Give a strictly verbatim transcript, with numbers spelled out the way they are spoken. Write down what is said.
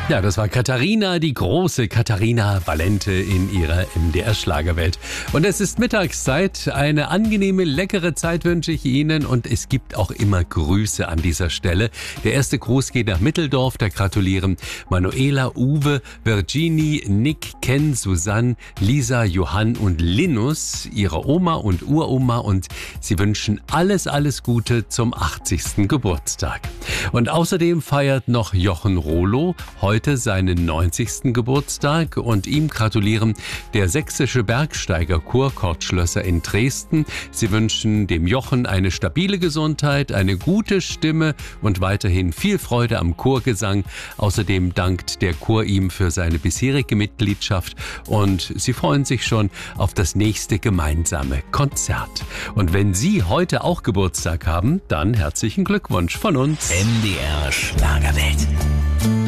Ja, das war Katharina, die große Katharina Valente in ihrer M D R-Schlagerwelt. Und es ist Mittagszeit. Eine angenehme, leckere Zeit wünsche ich Ihnen. Und es gibt auch immer Grüße an dieser Stelle. Der erste Gruß geht nach Mitteldorf. Da gratulieren Manuela, Uwe, Virginie, Nick, Ken, Susanne, Lisa, Johann und Linus, ihre Oma und Uroma. Und sie wünschen alles, alles Gute zum achtzigsten Geburtstag. Und außerdem feiert noch Jochen Rolo heute seinen neunzigsten Geburtstag und ihm gratulieren der Sächsische Bergsteigerchor Kortschlösser in Dresden. Sie wünschen dem Jochen eine stabile Gesundheit, eine gute Stimme und weiterhin viel Freude am Chorgesang. Außerdem dankt der Chor ihm für seine bisherige Mitgliedschaft und sie freuen sich schon auf das nächste gemeinsame Konzert. Und wenn Sie heute auch Geburtstag haben, dann herzlichen Glückwunsch von uns. M D R Schlagerwelt.